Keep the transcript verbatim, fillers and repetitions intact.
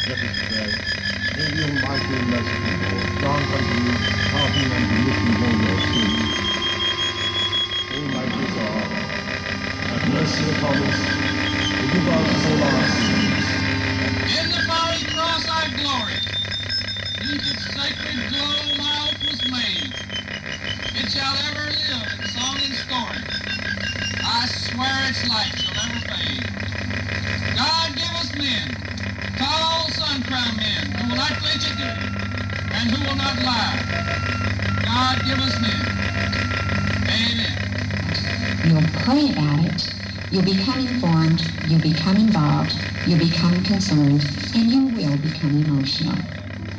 Let us pray. May the Almighty and merciful Lord grant unto you pardon and remission of all your sins. Almighty God, have mercy upon us, forgive us all our sins. In the mighty cross our glory, beneath its sacred glow my oath was made. It shall ever live in song and story. I swear its light shall never fade. God give us men, tall sun-crowned men, who will not flinch at duty, and who will not lie. God give us men. Amen. You'll pray about it, you'll become informed, you'll become involved, you'll become concerned, and you will become emotional.